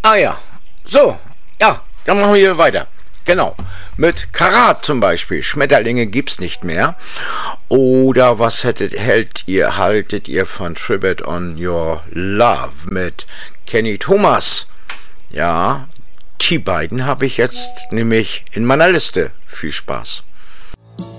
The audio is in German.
Ah ja, so, ja, dann machen wir weiter. Genau, mit Karat zum Beispiel. Schmetterlinge gibt's nicht mehr. Oder was haltet ihr von Tribute on Your Love mit Kenny Thomas? Ja, die beiden habe ich jetzt nämlich in meiner Liste. Viel Spaß.